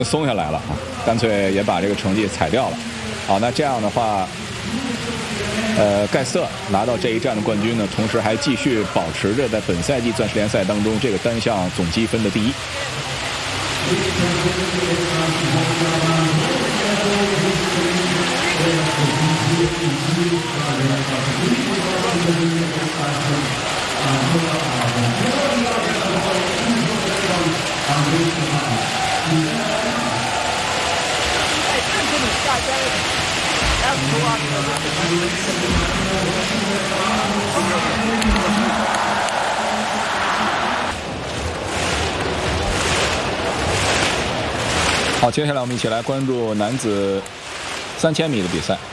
松下来了啊，干脆也把这个成绩踩掉了。好，那这样的话，盖瑟拿到这一站的冠军呢，同时还继续保持着在本赛季钻石联赛当中这个单项总积分的第一。好，接下来我们一起来关注男子3000米的比赛。